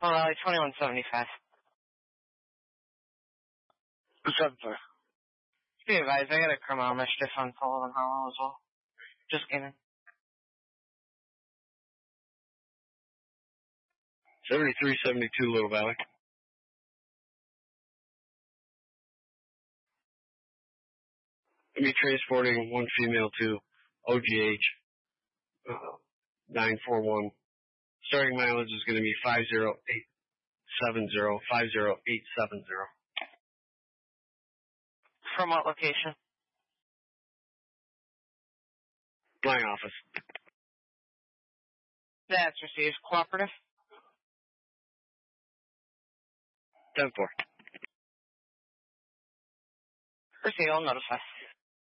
Raleigh 2175. 7-4. Be advised, I got a criminal mischief on Sullivan Hollow as well. Just came in. 7372 Little Valley. I'll be transporting one female to OGH 941. Starting mileage is going to be 50870. From what location? My office. That's received. Cooperative? 10-4. Proceed, I'll notify.